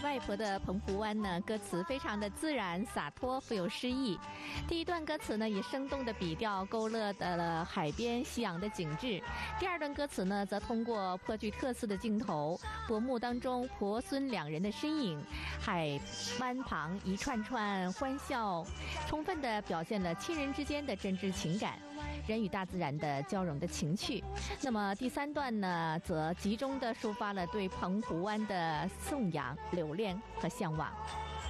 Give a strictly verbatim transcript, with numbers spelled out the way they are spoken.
外婆的澎湖湾呢，歌词非常的自然洒脱，富有诗意。第一段歌词呢，以生动的笔调勾勒了海边夕阳的景致。第二段歌词呢，则通过颇具特色的镜头，薄幕当中婆孙两人的身影，海湾旁一串串欢笑，充分地表现了亲人之间的真挚情感，人与大自然的交融的情趣。那么第三段呢，则集中地抒发了对澎湖湾的颂扬、留恋和向往。